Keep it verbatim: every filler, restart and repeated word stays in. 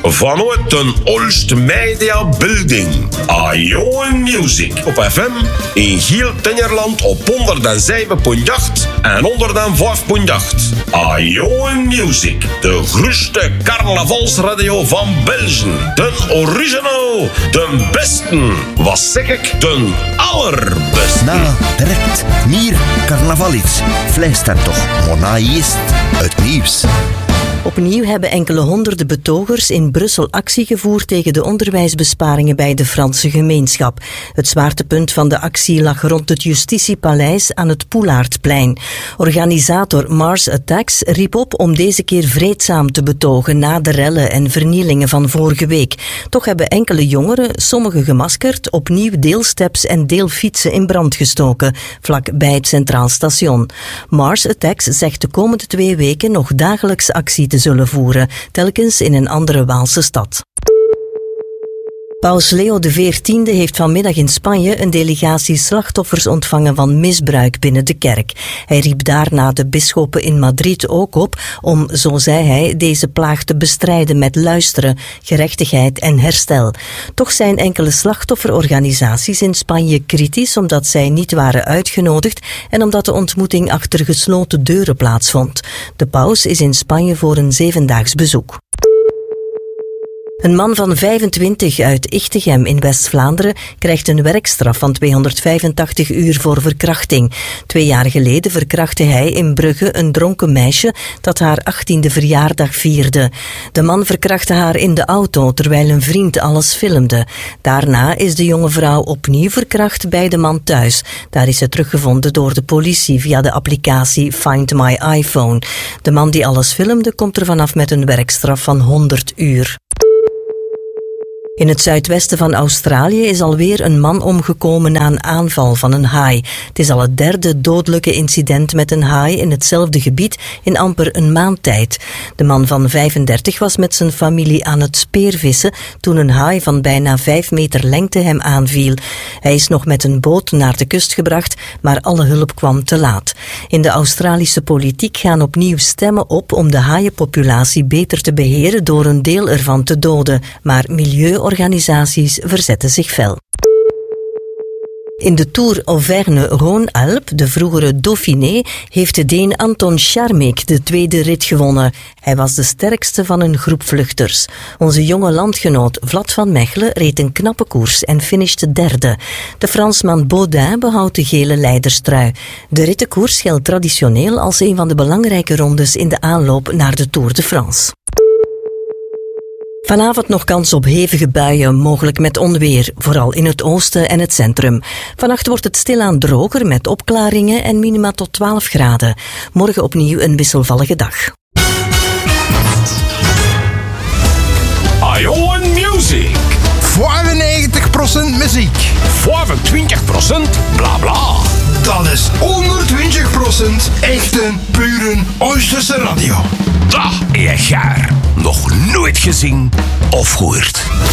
vanuit de Olst Media Building. Ajo Music op F M in Giel-Tingerland op honderdzeven komma acht en honderdvijf komma acht. Ajo Music, de grootste carnavalsradio van België. De original, de beste, wat zeg ik, de allerbeste. Nou, direct, meer carnaval iets. Vlees dan toch, maar na eerst het nieuws. Opnieuw hebben enkele honderden betogers in Brussel actie gevoerd tegen de onderwijsbesparingen bij de Franse gemeenschap. Het zwaartepunt van de actie lag rond het Justitiepaleis aan het Poelaardplein. Organisator Mars Attacks riep op om deze keer vreedzaam te betogen na de rellen en vernielingen van vorige week. Toch hebben enkele jongeren, sommigen gemaskerd, opnieuw deelsteps en deelfietsen in brand gestoken, vlak bij het Centraal Station. Mars Attacks zegt de komende twee weken nog dagelijks actie te zullen voeren, telkens in een andere Waalse stad. Paus Leo de veertiende heeft vanmiddag in Spanje een delegatie slachtoffers ontvangen van misbruik binnen de kerk. Hij riep daarna de bisschoppen in Madrid ook op om, zo zei hij, deze plaag te bestrijden met luisteren, gerechtigheid en herstel. Toch zijn enkele slachtofferorganisaties in Spanje kritisch omdat zij niet waren uitgenodigd en omdat de ontmoeting achter gesloten deuren plaatsvond. De paus is in Spanje voor een zevendaags bezoek. Een man van vijfentwintig uit Ichtegem in West-Vlaanderen krijgt een werkstraf van tweehonderdvijfentachtig uur voor verkrachting. Twee jaar geleden verkrachtte hij in Brugge een dronken meisje dat haar achttiende verjaardag vierde. De man verkrachtte haar in de auto terwijl een vriend alles filmde. Daarna is de jonge vrouw opnieuw verkracht bij de man thuis. Daar is ze teruggevonden door de politie via de applicatie Find My iPhone. De man die alles filmde komt er vanaf met een werkstraf van honderd uur. In het zuidwesten van Australië is alweer een man omgekomen na een aanval van een haai. Het is al het derde dodelijke incident met een haai in hetzelfde gebied in amper een maand tijd. De man van vijfendertig was met zijn familie aan het speervissen toen een haai van bijna vijf meter lengte hem aanviel. Hij is nog met een boot naar de kust gebracht, maar alle hulp kwam te laat. In de Australische politiek gaan opnieuw stemmen op om de haaienpopulatie beter te beheren door een deel ervan te doden, maar milieu organisaties verzetten zich fel. In de Tour Auvergne-Rhône-Alpes, de vroegere Dauphiné, heeft de Deen Anton Scharmek de tweede rit gewonnen. Hij was de sterkste van een groep vluchters. Onze jonge landgenoot Vlad van Mechelen reed een knappe koers en finishte derde. De Fransman Baudin behoudt de gele leiderstrui. De rittenkoers geldt traditioneel als een van de belangrijke rondes in de aanloop naar de Tour de France. Vanavond nog kans op hevige buien, mogelijk met onweer, vooral in het oosten en het centrum. Vannacht wordt het stilaan droger met opklaringen en minima tot twaalf graden. Morgen opnieuw een wisselvallige dag. Ajo Music. vijfennegentig procent muziek. vijfentwintig procent bla bla. Dat is honderdtwintig procent echte, pure Oosterse radio. Dag, Egaar. Nog nooit gezien of gehoord.